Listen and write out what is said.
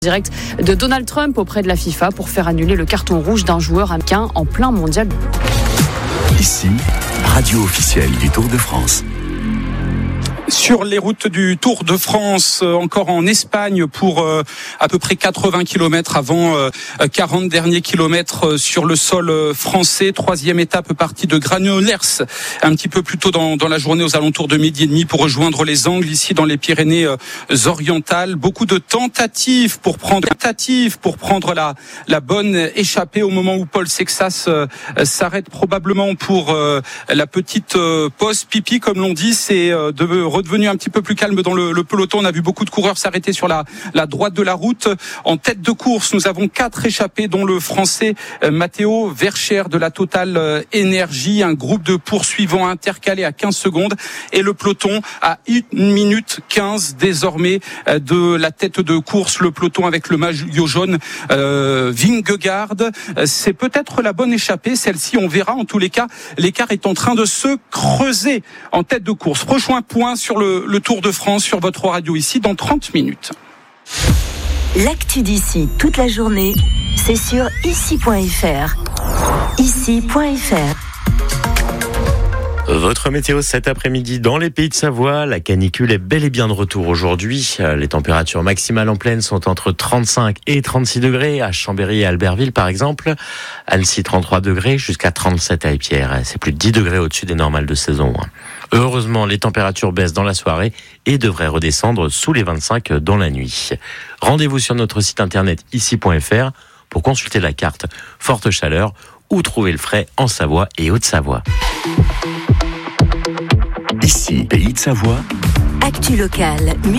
Direct de Donald Trump auprès de la FIFA pour faire annuler le carton rouge d'un joueur américain en plein mondial. Ici, radio officielle du Tour de France. Sur les routes du Tour de France, encore en Espagne pour à peu près 80 km avant 40 derniers kilomètres sur le sol français. Troisième étape partie de Granollers, un petit peu plus tôt dans la journée aux alentours de 12h30 pour rejoindre les Angles ici dans les Pyrénées orientales. Beaucoup de tentatives pour prendre la bonne échappée au moment où Paul Sexas s'arrête probablement pour la petite pause pipi comme l'on dit. C'est redevenu un petit peu plus calme dans le peloton. On a vu beaucoup de coureurs s'arrêter sur la droite de la route. En tête de course, nous avons 4 échappés, dont le français Matteo Vercher de la Total Energy. Un groupe de poursuivants intercalé à 15 secondes et le peloton à 1 minute 15 désormais de la tête de course. Le peloton avec le maillot jaune Vingegaard. C'est peut-être la bonne échappée, celle-ci. On verra. En tous les cas, l'écart est en train de se creuser en tête de course. Prochain point sur le Tour de France sur votre radio ici dans 30 minutes. L'actu d'ici toute la journée, c'est sur ici.fr. Ici.fr. Votre météo cet après-midi dans les Pays de Savoie. La canicule est bel et bien de retour aujourd'hui. Les températures maximales en plaine sont entre 35 et 36 degrés à Chambéry et Albertville par exemple. Annecy 33 degrés jusqu'à 37 à Épières. C'est plus de 10 degrés au-dessus des normales de saison. Heureusement, les températures baissent dans la soirée et devraient redescendre sous les 25 dans la nuit. Rendez-vous sur notre site internet ici.fr pour consulter la carte forte chaleur ou trouver le frais en Savoie et Haute-Savoie. Ici, Pays de Savoie. Actu locale.